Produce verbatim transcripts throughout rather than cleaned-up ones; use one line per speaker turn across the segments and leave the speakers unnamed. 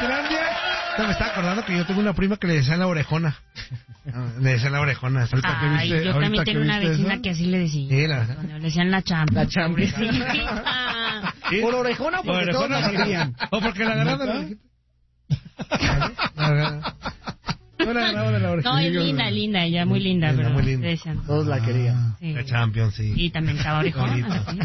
Nutilandia. No, me estaba acordando que yo tengo una prima que le decían la orejona. Le decían la orejona.
Ahorita que
Ay,
viste,
yo también tengo una vecina
eso,
que así le decía.
Sí, la verdad.
Cuando le decían la champa.
La champa.
Sí.
¿Sí?
¿Por orejona o porque
Por
todos la
orejona,
querían?
o porque la agarraron de la orejita. La agarraron. No la agarraron de la orejita.
No, es linda, linda, ella muy linda,
Linda,
pero
muy linda.
le decían.
Todos la querían.
Sí.
La Champions, sí.
Y también estaba orejona.
Bonito.
así.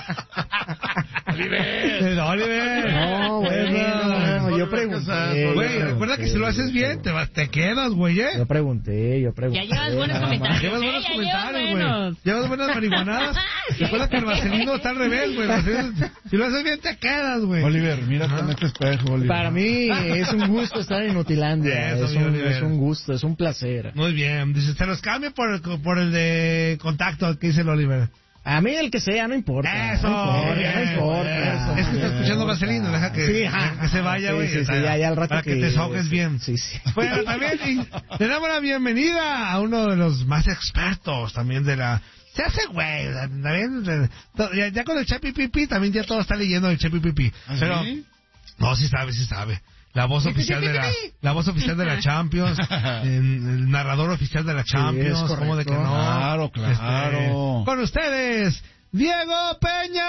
Oliver. Oliver.
No, bueno, yo pregunté.
Güey, recuerda que si lo haces bien, te, vas, te quedas, güey, ¿eh?
Yo pregunté, yo pregunté.
Ya llevas buenos comentarios.
Llevas
¿eh?
buenos
Ya
comentarios,
llevas
güey.
buenos.
Llevas buenas marihuanadas. Recuerda que el vaselino está al revés, güey. El vaselino- Si lo haces bien, te quedas, güey.
Oliver, mira con este espejo, Oliver.
Para mí es un gusto estar en Nutilandia.
Eso,
Es
mi
un,
Oliver.
es un gusto, es un placer.
Muy bien. Dice, se los cambio por el, por el de contacto que dice el Oliver.
A mí el que sea, no importa.
Eso,
no importa,
bien,
no importa.
Es que está escuchando vaselino, deja que,
Sí, ajá,
que se vaya,
sí,
güey.
sí,
o sea,
sí, ya, ya al rato
para que,
que-
te desahogues
sí,
bien.
sí, sí.
Bueno, también y- le damos la bienvenida a uno de los más expertos también de la... Se hace güey, también, eh, ya, ya con el Chepi Pipi también ya todo está leyendo el Chepi Pipi.
¿Ah,
Pero,
sí?
no, sí sabe, sí sabe. La voz oficial de la, la voz oficial de la Champions, el, el narrador oficial de la Champions,
es
¿cómo de que no?
Claro, claro.
Este, con ustedes, Diego Peña.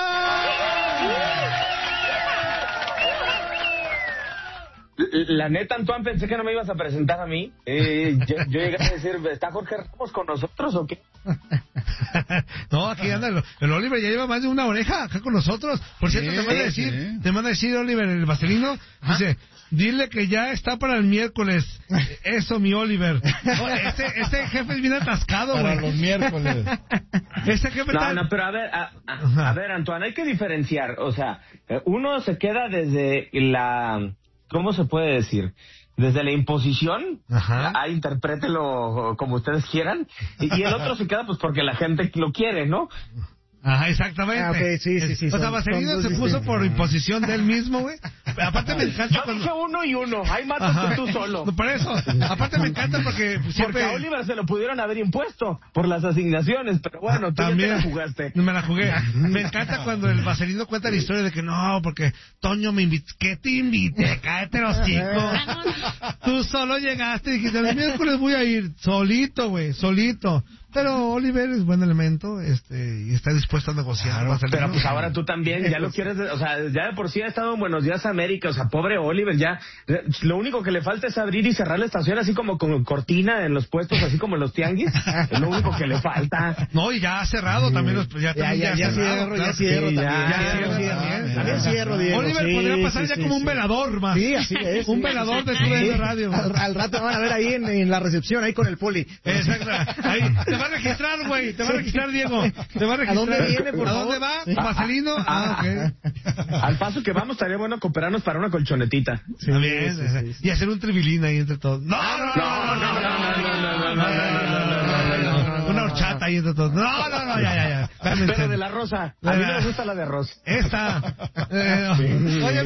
La neta, Antoine, pensé que no me ibas a presentar a mí. Eh, yo, yo llegué a decir, ¿está Jorge Ramos con nosotros o qué?
No, aquí anda el, el Oliver, ya lleva más de una oreja acá con nosotros. Por
Sí,
cierto, te manda a decir,
sí.
te manda a decir Oliver, el vaselino, dice, dile que ya está para el miércoles. Eso, mi Oliver. Oh, este, este jefe es bien atascado,
Para
güey.
los miércoles.
Este jefe
No,
está...
no, pero a ver, a,
Ajá.
a, a ver, Antoine, hay que diferenciar. O sea, eh, uno se queda desde la... ¿Cómo se puede decir? Desde la imposición,
Ajá.
ah, interprételo como ustedes quieran, y, y el otro se queda pues porque la gente lo quiere, ¿no?
Ajá, exactamente.
Ah, ok, sí, sí, sí,
O sea,
son-
Vaselino
son
se
dos
puso
distintos.
por imposición de él mismo, güey. Aparte me encanta
Yo
cuando...
dije uno y uno, ahí matas
Ajá.
tú solo.
Por eso, aparte me encanta porque
Porque
siempre...
a Oliver se lo pudieron haber impuesto por las asignaciones, pero bueno, tú
También
ya te la jugaste.
me la jugué. Me encanta cuando el Vaselino cuenta la historia de que no, porque Toño me invitó. ¿Qué te invité? Cállate los hocico. Tú solo llegaste y dijiste, el miércoles voy a ir. Solito, güey, solito. Pero Oliver es buen elemento, este, y está dispuesto a negociar. Vaselino.
Pero pues ahora tú también, ya lo quieres, o sea, ya de por sí ha estado en Buenos Días América, o sea, pobre Oliver, ya, lo único que le falta es abrir y cerrar la estación así como con cortina en los puestos, así como en los tianguis, es lo único que le falta.
No, y ya ha cerrado también los... Ya,
Ya,
también
ya, ya
ha cerrado,
cierro,
claro
ya
que
cierro
sí,
también.
ya,
Ya
cierro
cierro
también.
también. También cierro, Diego.
Oliver
Sí,
podría
sí,
pasar
sí,
ya
sí,
como un
sí.
velador, más.
Sí, así es.
Un
sí.
velador de
Sí.
tu de radio.
Al, al rato van a ver ahí en, en la recepción, ahí con el poli.
Exacto. Ahí, te va a registrar, güey. Te va a registrar, Diego. Te va a registrar.
¿A dónde viene, por
¿A
favor?
dónde va? ¿Vaselino? Ah, ok.
Al paso que vamos, estaría bueno cooperarnos para una colchonetita.
Está bien.
sí, sí, sí.
Y hacer un tribilín ahí entre todos. No, no, no, no, no, no, no, no, no, no, no. Una horchata ahí entre todos. No, no, no, ya, ya, ya.
Pero de la rosa. A mí no me gusta la de arroz.
Esta. Eh, oye,